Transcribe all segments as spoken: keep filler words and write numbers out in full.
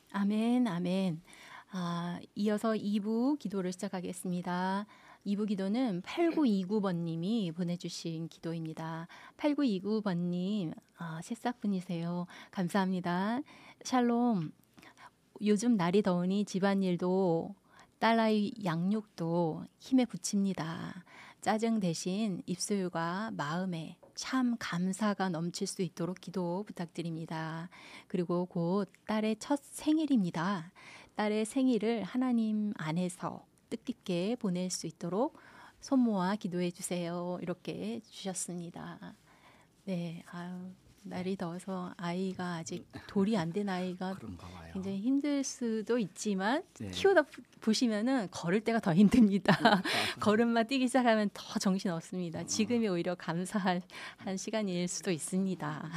아멘, 아멘. 아, 이어서 이 부 기도를 시작하겠습니다. 이 부 기도는 팔구이구 번님이 보내주신 기도입니다. 팔구이구 번님, 아, 새싹분이세요. 감사합니다. 샬롬, 요즘 날이 더우니 집안일도 딸아이 양육도 힘에 부칩니다. 짜증 대신 입술과 마음에 참 감사가 넘칠 수 있도록 기도 부탁드립니다. 그리고 곧 딸의 첫 생일입니다. 딸의 생일을 하나님 안에서 뜻깊게 보낼 수 있도록 손 모아 기도해 주세요. 이렇게 주셨습니다. 네, 아유, 날이 더워서 아이가 아직 돌이 안 된 아이가 그런가 봐요. 굉장히 힘들 수도 있지만 네. 키우다 보- 보시면은 걸을 때가 더 힘듭니다. 걸음만 뛰기 시작하면 더 정신 없습니다. 지금이 오히려 감사할 한 시간일 수도 있습니다.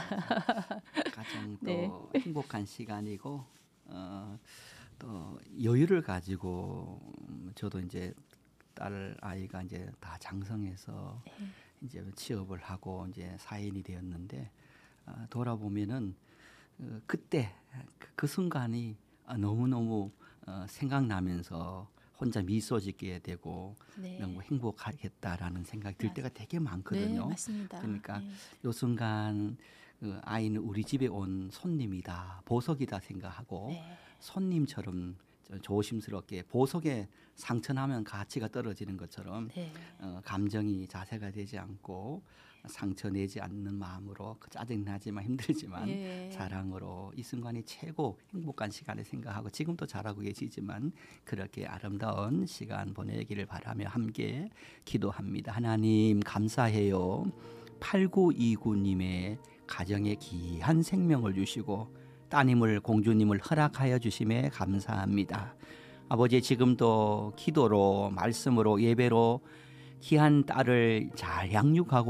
가장 또 네. 행복한 시간이고 어, 또 여유를 가지고 음, 저도 이제 딸 아이가 이제 다 장성해서 이제 취업을 하고 이제 사인이 되었는데 어, 돌아보면은 어, 그때 그, 그 순간이 어, 너무너무 어, 생각나면서 혼자 미소 짓게 되고 네. 너무 행복하겠다라는 생각이 들 맞- 때가 되게 네, 많거든요. 맞습니다. 그러니까 네. 요 순간 그 아이는 우리 집에 온 손님이다, 보석이다 생각하고 네. 손님처럼 저- 조심스럽게 보석에 상처나면 가치가 떨어지는 것처럼 네. 어, 감정이 자세가 되지 않고 상처 내지 않는 마음으로 그 짜증나지만 힘들지만 예. 사랑으로 이 순간이 최고 행복한 시간을 생각하고 지금도 잘하고 계시지만 그렇게 아름다운 시간 보내기를 바라며 함께 기도합니다. 하나님 감사해요. 팔구이구 님의 가정에 귀한 생명을 주시고 따님을 공주님을 허락하여 주심에 감사합니다. 아버지 지금도 기도로 말씀으로 예배로 귀한 딸을 잘 양육하고